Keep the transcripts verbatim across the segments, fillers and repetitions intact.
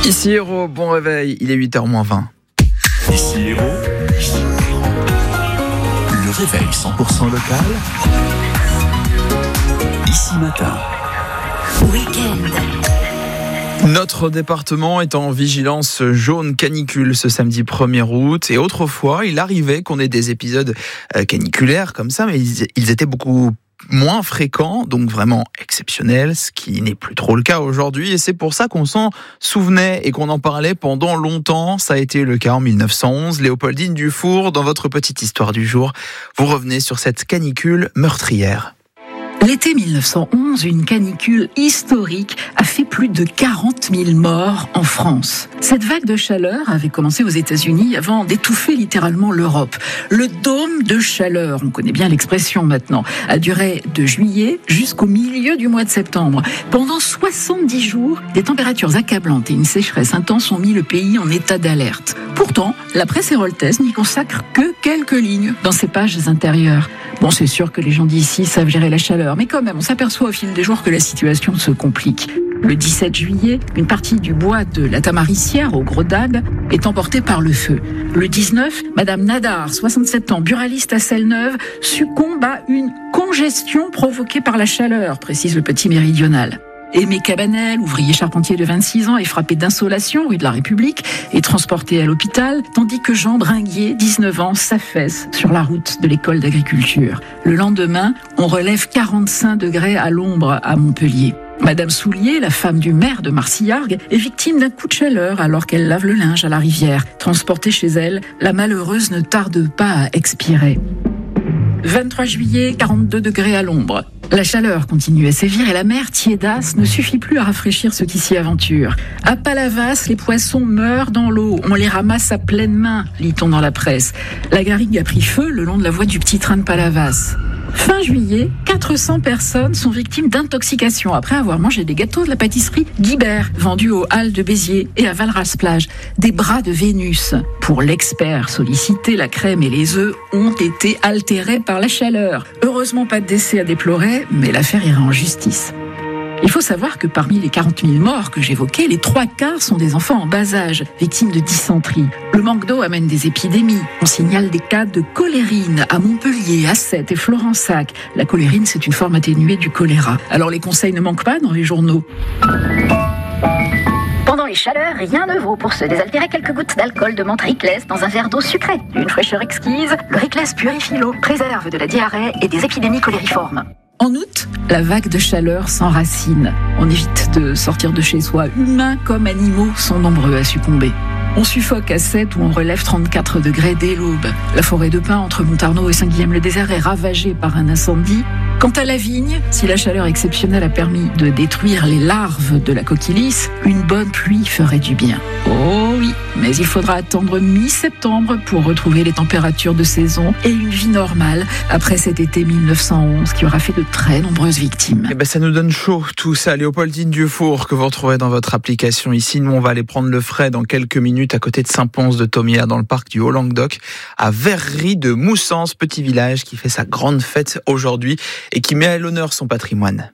Ici Héros, bon réveil, il est huit heures moins vingt. Ici Héros, le réveil cent pour cent local. Ici Matin. Week-end. Notre département est en vigilance jaune canicule ce samedi premier août. Et autrefois, il arrivait qu'on ait des épisodes caniculaires comme ça, mais ils, ils étaient beaucoup moins fréquents, donc vraiment exceptionnels, ce qui n'est plus trop le cas aujourd'hui. Et c'est pour ça qu'on s'en souvenait et qu'on en parlait pendant longtemps. Ça a été le cas en mille neuf cent onze. Léopoldine Dufour, dans votre petite histoire du jour, vous revenez sur cette canicule meurtrière. L'été mille neuf cent onze, une canicule historique a fait plus de quarante mille morts en France. Cette vague de chaleur avait commencé aux États-Unis avant d'étouffer littéralement l'Europe. Le dôme de chaleur, on connaît bien l'expression maintenant, a duré de juillet jusqu'au milieu du mois de septembre. Pendant soixante-dix jours, des températures accablantes et une sécheresse intense ont mis le pays en état d'alerte. Pourtant, la presse héroltaise n'y consacre que quelques lignes dans ses pages intérieures. Bon, c'est sûr que les gens d'ici savent gérer la chaleur, mais quand même, on s'aperçoit au fil des jours que la situation se complique. Le dix-sept juillet, une partie du bois de la Tamaricière, au Gros d'Agde, est emportée par le feu. Le dix-neuf, Madame Nadar, soixante-sept ans, buraliste à Selle-Neuve, succombe à une congestion provoquée par la chaleur, précise le Petit Méridional. Aimé Cabanel, ouvrier charpentier de vingt-six ans, est frappé d'insolation rue de la République et transporté à l'hôpital, tandis que Jean Bringuier, dix-neuf ans, s'affaisse sur la route de l'école d'agriculture. Le lendemain, on relève quarante-cinq degrés à l'ombre à Montpellier. Madame Soulier, la femme du maire de Marcillargues, est victime d'un coup de chaleur alors qu'elle lave le linge à la rivière. Transportée chez elle, la malheureuse ne tarde pas à expirer. vingt-trois juillet, quarante-deux degrés à l'ombre. La chaleur continue à sévir et la mer tiédasse ne suffit plus à rafraîchir ceux qui s'y aventurent. À Palavas, les poissons meurent dans l'eau. On les ramasse à pleine main, lit-on dans la presse. La garrigue a pris feu le long de la voie du petit train de Palavas. Fin juillet, quatre cents personnes sont victimes d'intoxication après avoir mangé des gâteaux de la pâtisserie Guibert, vendus aux Halles de Béziers et à Valras-Plage. Des bras de Vénus. Pour l'expert sollicité, la crème et les œufs ont été altérés par la chaleur. Heureusement, pas de décès à déplorer, mais l'affaire ira en justice. Il faut savoir que parmi les quarante mille morts que j'évoquais, les trois quarts sont des enfants en bas âge, victimes de dysenterie. Le manque d'eau amène des épidémies. On signale des cas de cholérine à Montpellier, à Sète et Florensac. La cholérine, c'est une forme atténuée du choléra. Alors les conseils ne manquent pas dans les journaux. Pendant les chaleurs, rien ne vaut pour se désaltérer quelques gouttes d'alcool de menthe Riclès dans un verre d'eau sucrée. D'une fraîcheur exquise, le Riclès purifie l'eau, préserve de la diarrhée et des épidémies cholériformes. En août, la vague de chaleur s'enracine. On évite de sortir de chez soi. Humains comme animaux sont nombreux à succomber. On suffoque à Sète où on relève trente-quatre degrés dès l'aube. La forêt de pins entre Montarnot et Saint-Guilhem-le-Désert est ravagée par un incendie. Quant à la vigne, si la chaleur exceptionnelle a permis de détruire les larves de la coquille lisse, une bonne pluie ferait du bien. Oh oui, mais il faudra attendre mi-septembre pour retrouver les températures de saison et une vie normale après cet été mille neuf cent onze qui aura fait de très nombreuses victimes. Eh ben, ça nous donne chaud tout ça. Léopoldine Dufour que vous retrouvez dans votre application ici. Nous, on va aller prendre le frais dans quelques minutes à côté de Saint-Pons-de-Thomières dans le parc du Haut-Languedoc à Verrerie de Moussens, petit village qui fait sa grande fête aujourd'hui et qui met à l'honneur son patrimoine.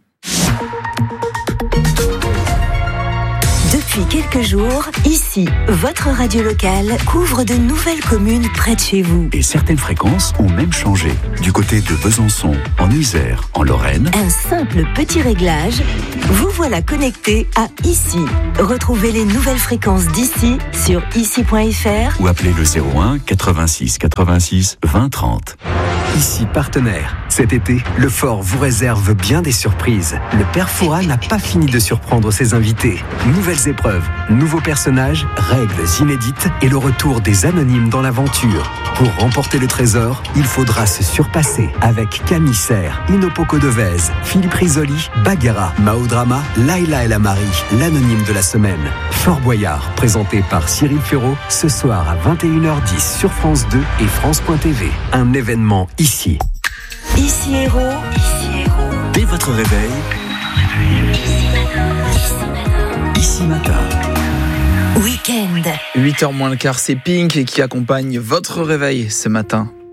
Depuis quelques jours, ici, votre radio locale couvre de nouvelles communes près de chez vous. Et certaines fréquences ont même changé. Du côté de Besançon, en Isère, en Lorraine. Un simple petit réglage, vous voilà connecté à Ici. Retrouvez les nouvelles fréquences d'ici sur ici point f r Ou appelez le zéro un quatre-vingt-six quatre-vingt-six vingt trente. Ici partenaire. Cet été, le Fort vous réserve bien des surprises. Le Père Fouras n'a pas fini de surprendre ses invités. Nouvelles épreuves, nouveaux personnages, règles inédites et le retour des anonymes dans l'aventure. Pour remporter le trésor, il faudra se surpasser avec Camille Serre, Inopoko Devez, Philippe Risoli, Bagheera, Maodrama, Laila El Amari, l'anonyme de la semaine. Fort Boyard, présenté par Cyril Ferraud, ce soir à vingt et une heures dix sur France deux et France point t v. Un événement ici. Ici Héros. Ici Héros. Dès votre réveil, Ici Matin. Week-end. huit heures moins le quart, c'est Pink qui accompagne votre réveil ce matin.